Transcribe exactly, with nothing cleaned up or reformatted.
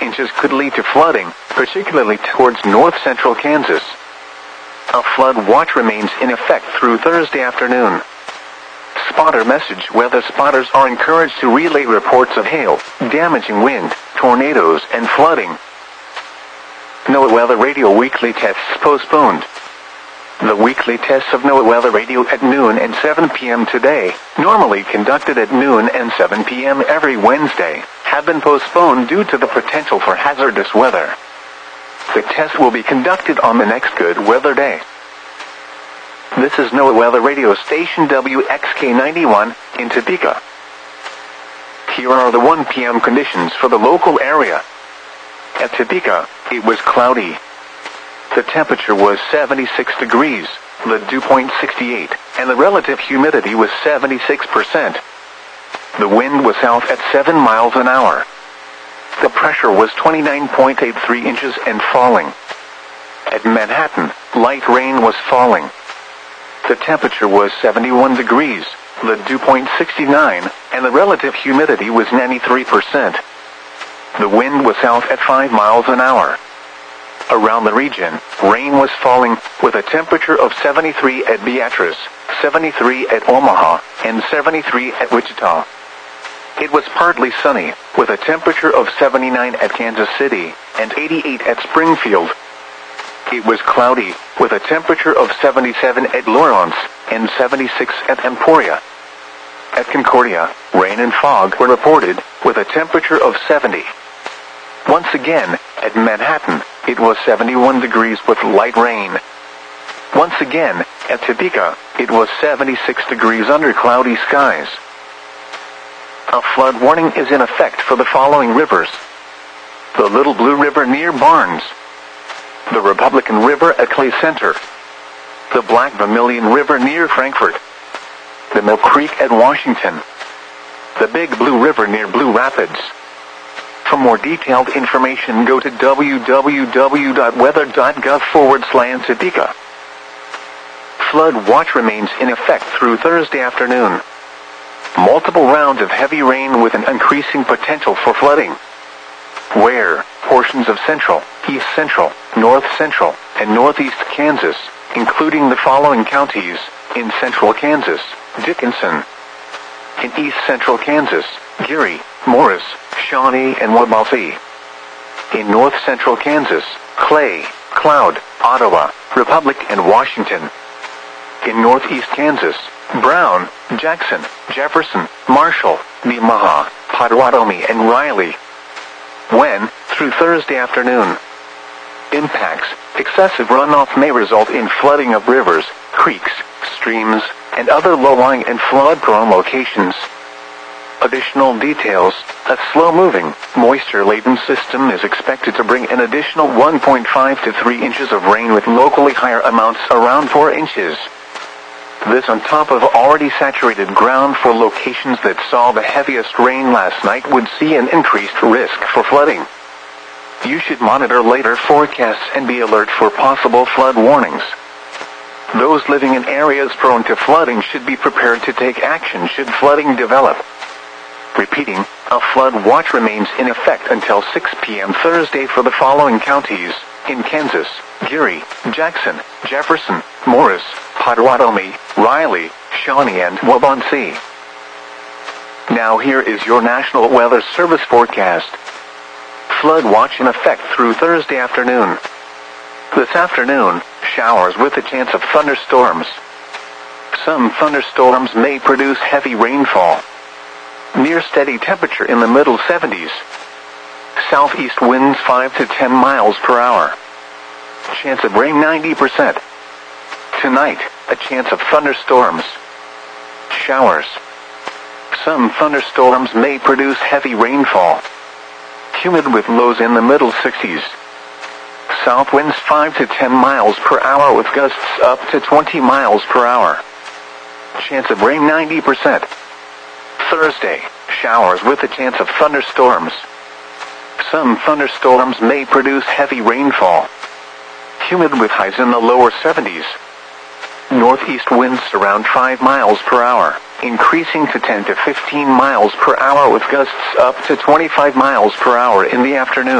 inches could lead to flooding, particularly towards north-central Kansas. A flood watch remains in effect through Thursday afternoon. Spotter message: weather spotters are encouraged to relay reports of hail, damaging wind, tornadoes, and flooding. NOAA Weather Radio weekly tests postponed. The weekly tests of NOAA Weather Radio at noon and seven p.m. today, normally conducted at noon and seven p.m. every Wednesday, have been postponed due to the potential for hazardous weather. The test will be conducted on the next good weather day. This is NOAA Weather Radio Station W X K ninety-one in Topeka. Here are the one p.m. conditions for the local area. At Topeka, it was cloudy. The temperature was seventy-six degrees, the dew point sixty-eight, and the relative humidity was seventy-six percent. The wind was south at seven miles an hour. The pressure was twenty-nine point eight three inches and falling. At Manhattan, light rain was falling. The temperature was seventy-one degrees, the dew point sixty-nine, and the relative humidity was ninety-three percent. The wind was south at five miles an hour. Around the region, rain was falling, with a temperature of seventy-three at Beatrice, seventy-three at Omaha, and seventy-three at Wichita. It was partly sunny, with a temperature of seventy-nine at Kansas City, and eighty-eight at Springfield. It was cloudy, with a temperature of seventy-seven at Lawrence, and seventy-six at Emporia. At Concordia, rain and fog were reported, with a temperature of seventy. Once again, at Manhattan, it was seventy-one degrees with light rain. Once again, at Topeka, it was seventy-six degrees under cloudy skies. A flood warning is in effect for the following rivers: the Little Blue River near Barnes, the Republican River at Clay Center, the Black Vermilion River near Frankfort, the Mill Creek at Washington, the Big Blue River near Blue Rapids. For more detailed information, go to w w w dot weather dot gov forward slash Topeka. Flood watch remains in effect through Thursday afternoon. Multiple rounds of heavy rain with an increasing potential for flooding. Where portions of central, east central, north central, and northeast Kansas, including the following counties: in central Kansas, Dickinson; in east central Kansas, Geary, Morris, Shawnee, and Waubonsee; in north central Kansas, Clay, Cloud, Ottawa, Republic, and Washington; in northeast Kansas, Brown, Jackson, Jefferson, Marshall, Nemaha, Potawatomi, and Riley. When, through Thursday afternoon, impacts: excessive runoff may result in flooding of rivers, creeks, streams, and other low-lying and flood-prone locations. Additional details: a slow-moving, moisture-laden system is expected to bring an additional one point five to three inches of rain, with locally higher amounts around four inches. This on top of already saturated ground for locations that saw the heaviest rain last night would see an increased risk for flooding. You should monitor later forecasts and be alert for possible flood warnings. Those living in areas prone to flooding should be prepared to take action should flooding develop. Repeating, a flood watch remains in effect until six p.m. Thursday for the following counties: in Kansas, Geary, Jackson, Jefferson, Morris, Potawatomi, Riley, Shawnee, and Waubonsee. Now here is your National Weather Service forecast. Flood watch in effect through Thursday afternoon. This afternoon, showers with a chance of thunderstorms. Some thunderstorms may produce heavy rainfall. Near steady temperature in the middle seventies. Southeast winds five to ten miles per hour. Chance of rain ninety percent. Tonight, a chance of thunderstorms. Showers. Some thunderstorms may produce heavy rainfall. Humid with lows in the middle sixties. South winds five to ten miles per hour with gusts up to twenty miles per hour. Chance of rain ninety percent. Thursday, showers with a chance of thunderstorms. Some thunderstorms may produce heavy rainfall. Humid with highs in the lower seventies. Northeast winds around five miles per hour, increasing to ten to fifteen miles per hour with gusts up to twenty-five miles per hour in the afternoon.